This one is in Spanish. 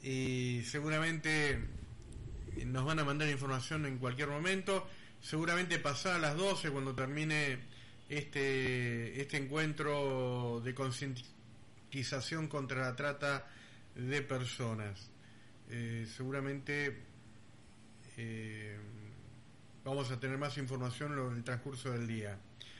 y seguramente nos van a mandar información en cualquier momento, seguramente pasadas las 12, cuando termine este encuentro de concientización contra la trata de personas. Seguramente vamos a tener más información en el transcurso del día.